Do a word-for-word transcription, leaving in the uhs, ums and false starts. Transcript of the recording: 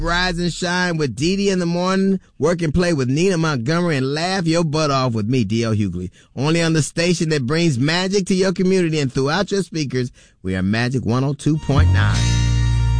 Rise and shine with Dee Dee in the morning. Work and play with Nina Montgomery and laugh your butt off with me, D L Hughley. Only on the station that brings magic to your community and throughout your speakers. We are Magic one oh two point nine.